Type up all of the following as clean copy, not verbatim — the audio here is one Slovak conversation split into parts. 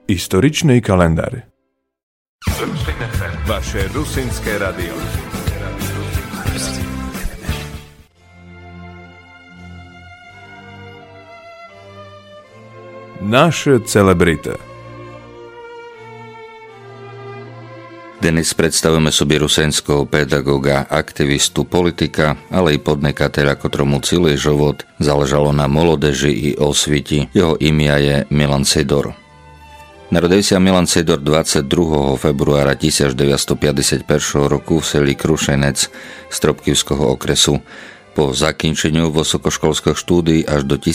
Историчный календарь. Vaše rusínske radio. Naše celebrity. Dnes predstavujeme sobie rusénského pedagóga, aktivistu, politika, ale i podnikateľa, ktorému celý život záležalo na molodeži i osviti. Jeho imia je Milan Sidor. Narodil sa Milan Sidor 22. februára 1951 roku v seli Krušenec Stropkivského okresu. Po zakінчeniu vysokoškolských štúdií až do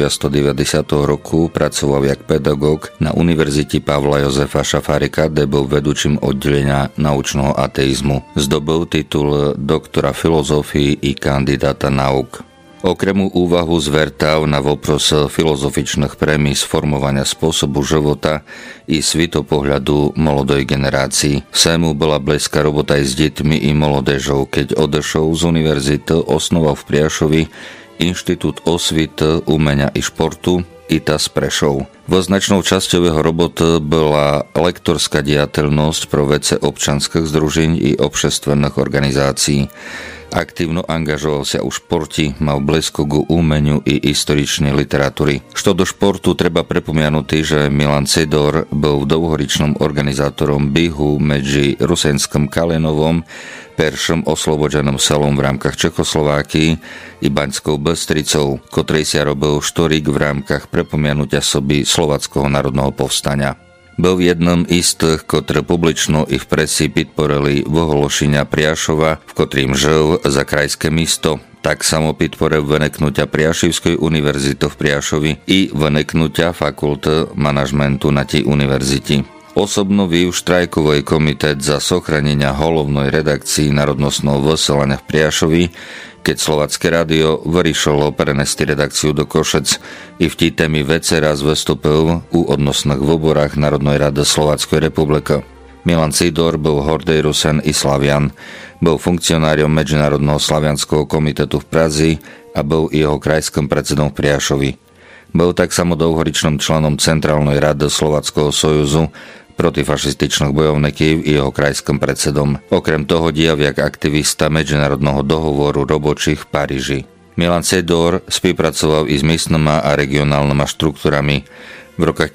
1990 roku pracoval jak pedagóg na Univerzite Pavla Jozefa Šafárika, kde bol vedúčim oddelenia naučného ateizmu. Zdobil titul doktora filozofii i kandidáta nauk. Okrem úvahu zvertav na vopros filozofičných premis formovania spôsobu života i svitopohľadu molodej generácii. Vsemu bola blízka robota aj s deťmi i molodežou. Keď odešol z univerzity, osnoval v Priašovi Inštitút osvity, umenia i športu ITAS Prešov. Značnou časťou jeho roboty bola lektorská diateľnosť pro vece občanských združení i obšestvenných organizácií. Aktívno angažoval sa u športi, mal blízko k umeniu i historičnej literatúry. Što do športu treba prepomianuti, že Milan Sidor bol dlhoričným organizátorom bihu medzi Rusénskym Kalinovom, perším oslobodženým selom v rámkach Čechoslovákii i Baňskou Bystricou, ktorý sa robil štorík v rámkach prepomianutia soby Slováckého národného povstania. Byl jednom z tých, ktorí publično i v presi podporili vyhlášenia Priašova, v ktorým žil za krajské místo. Tak samo podporil vyniknutia Priašivskej univerzity v Priašovi i vyniknutia fakulty manažmentu na tej univerzite. Osobno viu štrajkový komitet za sochránenia hlavnej redakcii národnostného vysielania v Priašovi, keď Slovácké rádio vyriešilo prenesti redakciu do Košec i v tej témy raz vystúpil u odnosných výborách Národnej rady Slováckej republiky. Milan Sidor bol hordej Rusen i Slavian, bol funkcionáriom Medzinárodného slavianského komitetu v Prazi a bol jeho krajským predsedom v Priašovi. Bol tak samo dlhoričným členom Centrálnej rady Slováckého sojuzu, protifašističných bojovníkov i jeho krajským predsedom. Okrem toho dial jak aktivista Medzinárodného dohovoru robočích v Paríži. Milan Sidor spolupracoval i s miestnymi a regionálnymi štruktúrami. V rokách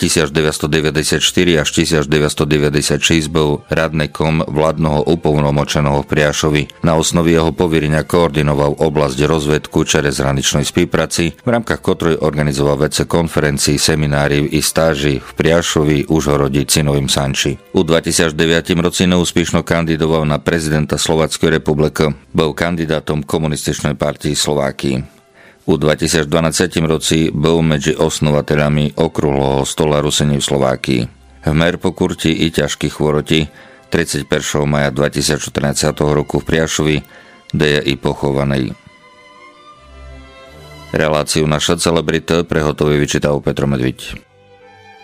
1994 až 1996 bol radníkom vládneho upoľnomočeného v Priašovi. Na osnovi jeho poverenia koordinoval oblasť rozvedku čez hraničnej spolupráci, v rámkach ktorej organizoval vece konferencií, seminárií i stáži v Priašovi, Užhorodi, Cinovým Sanči. U 2009 roci neúspešno kandidoval na prezidenta Slováckej republiky. Bol kandidátom komunističnej partii Slovákii. U 2012 roci bol medzi osnovateľami okrúhleho stola Rusení v Slovákii. V Merpokurti i ťažkých chvoroti 31. maja 2014 roku v Priašovi, kde je i pochovaný. Reláciu Naša celebrita prehotový vyčítal Petro Medviť.